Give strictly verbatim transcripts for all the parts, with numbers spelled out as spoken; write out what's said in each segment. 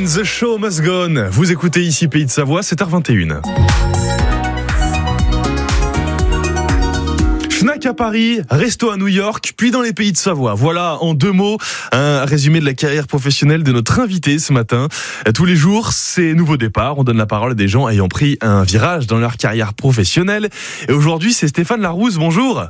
The Show Must Go On. Vous écoutez ici Pays de Savoie, sept heures vingt et une. Fnac à Paris, resto à New York, puis dans les Pays de Savoie. Voilà, en deux mots, un résumé de la carrière professionnelle de notre invité ce matin. Tous les jours, c'est nouveau départ. On donne la parole à des gens ayant pris un virage dans leur carrière professionnelle. Et aujourd'hui, c'est Stéphane Larousse. Bonjour.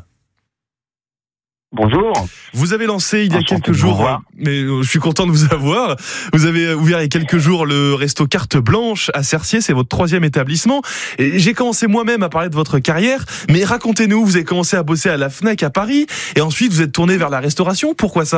Bonjour. Vous avez lancé il y a Enchanté quelques jours, mais je suis content de vous avoir. Vous avez ouvert il y a quelques jours le resto Carte Blanche à Cercier, c'est votre troisième établissement. Et j'ai commencé moi-même à parler de votre carrière, mais racontez-nous, vous avez commencé à bosser à la Fnac à Paris, et ensuite vous êtes tourné vers la restauration. Pourquoi ça ?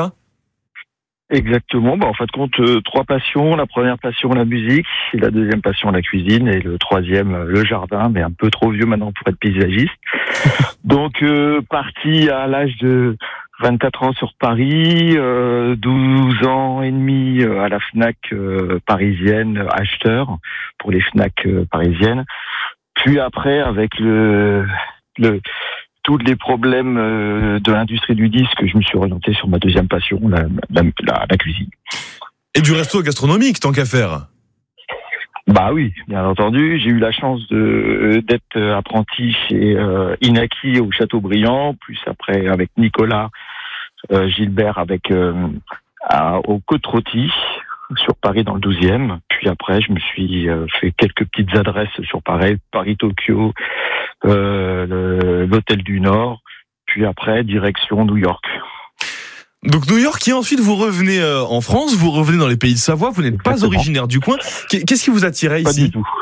Exactement. Bah, en fin de compte, euh, trois passions. La première passion, la musique. Et la deuxième passion, la cuisine. Et le troisième, euh, le jardin, mais un peu trop vieux maintenant pour être paysagiste. Donc, euh, parti à l'âge de vingt-quatre ans sur Paris, euh, douze ans et demi euh, à la Fnac euh, parisienne, acheteur pour les Fnac euh, parisiennes. Puis après, avec le... le tous les problèmes de l'industrie du disque, je me suis orienté sur ma deuxième passion, la, la, la, la cuisine. Et du resto gastronomique, tant qu'à faire ? Bah oui, bien entendu. J'ai eu la chance de d'être apprenti chez euh, Inaki au Châteaubriand, plus après avec Nicolas euh, Gilbert avec euh, à, au Côte-Rôtie sur Paris dans le douzième. Puis après, je me suis euh, fait quelques petites adresses sur Paris, Paris-Tokyo, euh, le, l'hôtel du Nord. Puis après, direction New York. Donc New York, et ensuite vous revenez euh, en France, vous revenez dans les Pays de Savoie, vous n'êtes Exactement. Pas originaire du coin. Qu'est-ce qui vous attirait pas ici ? Pas du tout.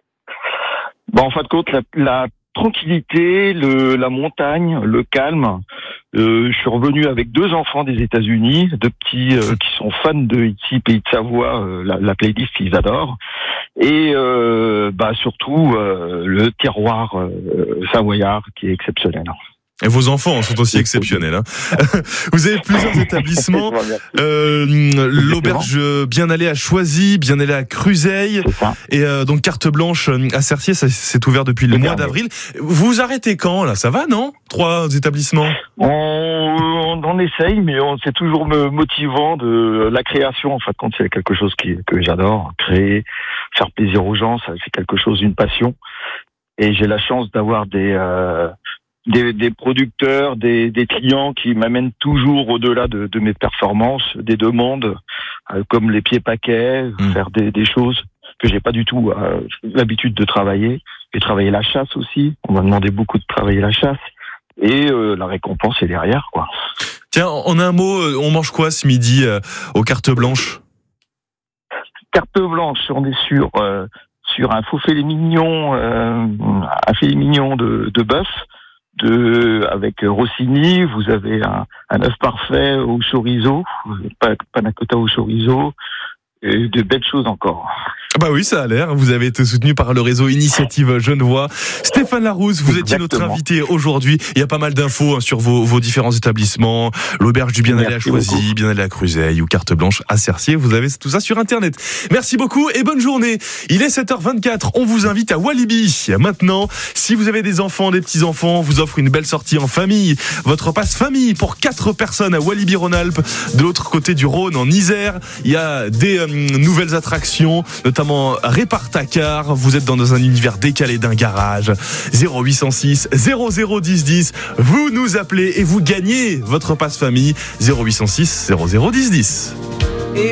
Bon, en fin de compte, la, la tranquillité, le, la montagne, le calme. Euh, je suis revenu avec deux enfants des États-Unis, deux petits euh, qui sont fans de ici Pays de Savoie, euh, la, la playlist ils adorent, et euh, bah surtout euh, le terroir euh, savoyard qui est exceptionnel. Et vos enfants sont aussi exceptionnels. Hein. Vous avez plusieurs établissements. Euh, l'auberge Bien Aller à Choisy, Bien Aller à Cruzeil, et euh, donc Carte Blanche à Cercier, ça c'est ouvert depuis le mois d'avril. Vous vous arrêtez quand là ? Ça va, non ? Trois établissements. On, on, on essaye, mais on, c'est toujours me motivant de la création. En fin de compte, c'est quelque chose qui, que j'adore. Créer, faire plaisir aux gens, ça c'est quelque chose, une passion. Et j'ai la chance d'avoir des euh, Des, des producteurs, des, des clients qui m'amènent toujours au-delà de, de mes performances, des demandes euh, comme les pieds paquets, mmh. faire des, des choses que j'ai pas du tout euh, l'habitude de travailler. J'ai travaillé la chasse aussi. On m'a demandé beaucoup de travailler la chasse et euh, la récompense est derrière, quoi. Tiens, en un mot, on mange quoi ce midi euh, aux cartes blanches ? Carte blanche, on est sur euh, sur un faux filet mignon, euh, un filet mignon de, de bœuf. De, avec Rossini, vous avez un, un œuf parfait au chorizo, panna cotta au chorizo, et de belles choses encore. Bah oui, ça a l'air. Vous avez été soutenu par le réseau Initiative Genevois. Stéphane Larousse, vous Exactement. Étiez notre invité aujourd'hui. Il y a pas mal d'infos hein, sur vos, vos différents établissements. L'auberge du Bien Aller à Choisy, Bien Aller à Cruzeil ou Carte Blanche à Cercier. Vous avez tout ça sur Internet. Merci beaucoup et bonne journée. Il est sept heures vingt-quatre. On vous invite à Walibi. Maintenant, si vous avez des enfants, des petits-enfants, on vous offre une belle sortie en famille. Votre passe famille pour quatre personnes à Walibi Rhône-Alpes. De l'autre côté du Rhône, en Isère, il y a des euh, nouvelles attractions, notamment Répartacar. Vous êtes dans un univers décalé d'un garage. zéro huit cent six zéro zéro dix dix. Vous nous appelez et vous gagnez votre passe famille. zéro huit cent six zéro zéro dix dix.